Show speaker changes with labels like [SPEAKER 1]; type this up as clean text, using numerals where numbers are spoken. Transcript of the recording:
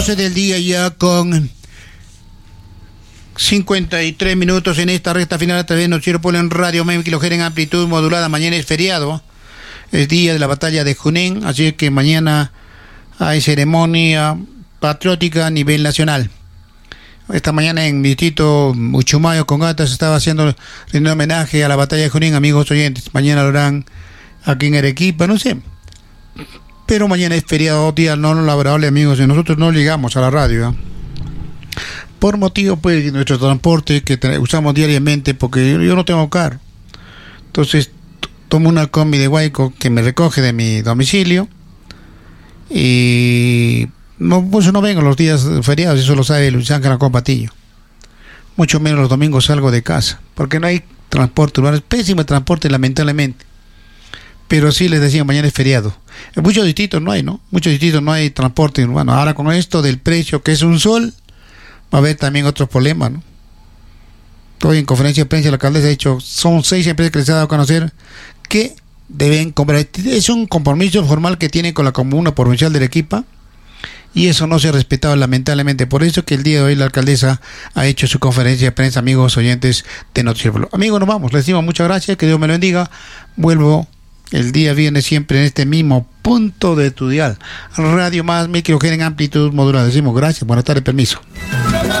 [SPEAKER 1] Del día ya con 53 minutos en esta recta final a través de Noticiero Pueblo en Radio Mem Kilogera en amplitud modulada. Mañana es feriado, es día de la batalla de Junín, así que mañana hay ceremonia patriótica a nivel nacional. Esta mañana en mi distrito Uchumayo con Gata se estaba haciendo un homenaje a la batalla de Junín, amigos oyentes. Mañana lo harán aquí en Arequipa, no sé. Pero mañana es feriado, día no laborable, amigos, y nosotros no llegamos a la radio, ¿eh? Por motivo, pues, de nuestro transporte que usamos diariamente, porque yo no tengo carro. Entonces, tomo una combi de Huayco que me recoge de mi domicilio y pues no vengo los días feriados, eso lo sabe Luis Ángel Patillo. Mucho menos los domingos salgo de casa, porque no hay transporte urbano, es pésimo el transporte, lamentablemente. Pero sí les decía, mañana es feriado. En muchos distritos no hay, ¿no? Muchos distritos no hay transporte urbano. Ahora con esto del precio que es un sol, va a haber también otros problemas, ¿no? Hoy en conferencia de prensa la alcaldesa ha dicho, son 6 empresas que les ha dado a conocer que deben comprar. Es un compromiso formal que tiene con la Comuna Provincial de Arequipa y eso no se ha respetado lamentablemente. Por eso que el día de hoy la alcaldesa ha hecho su conferencia de prensa, amigos oyentes de Noticiero Pueblo. Amigos, nos vamos. Les decimos muchas gracias, que Dios me lo bendiga. Vuelvo el día viernes siempre en este mismo punto de tu dial. Radio Más, me quiero en amplitud modulada. Decimos gracias, buenas tardes, permiso.